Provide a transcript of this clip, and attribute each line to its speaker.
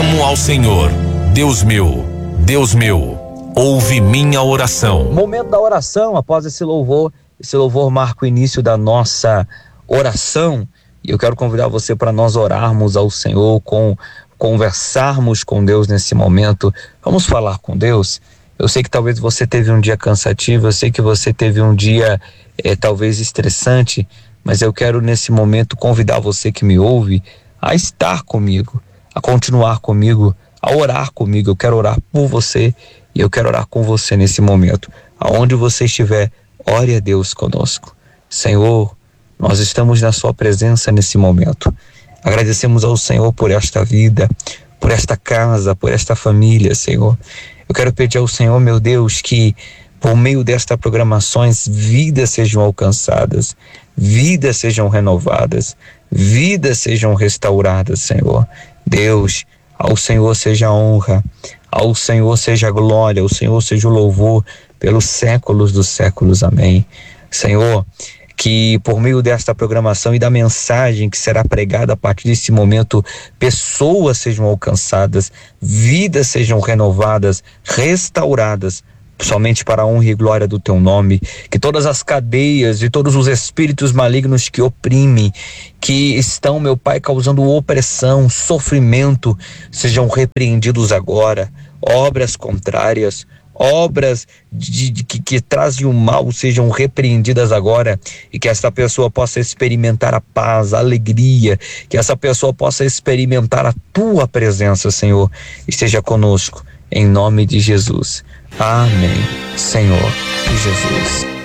Speaker 1: Clamo ao Senhor, Deus meu, ouve minha oração.
Speaker 2: Momento da oração. Após esse louvor marca o início da nossa oração. E eu quero convidar você para nós orarmos ao Senhor, conversarmos com Deus nesse momento. Vamos falar com Deus. Eu sei que talvez você teve um dia cansativo, eu sei que você teve um dia talvez estressante, mas eu quero nesse momento convidar você que me ouve a estar comigo, a continuar comigo, a orar comigo. Eu quero orar por você e eu quero orar com você nesse momento. Aonde você estiver, ore a Deus conosco. Senhor, nós estamos na sua presença nesse momento. Agradecemos ao Senhor por esta vida, por esta casa, por esta família, Senhor. Eu quero pedir ao Senhor, meu Deus, que por meio destas programações, vidas sejam alcançadas, vidas sejam renovadas, vidas sejam restauradas, Senhor. Deus, ao Senhor seja a honra, ao Senhor seja a glória, ao Senhor seja o louvor pelos séculos dos séculos. Amém. Senhor, que por meio desta programação e da mensagem que será pregada a partir desse momento, pessoas sejam alcançadas, vidas sejam renovadas, restauradas, somente para a honra e glória do teu nome. Que todas as cadeias e todos os espíritos malignos que oprimem, que estão, meu Pai, causando opressão, sofrimento, sejam repreendidos agora. Obras contrárias, obras que trazem o mal sejam repreendidas agora, e que essa pessoa possa experimentar a paz, a alegria, que essa pessoa possa experimentar a tua presença, Senhor, e esteja conosco, em nome de Jesus. Amém. Senhor Jesus.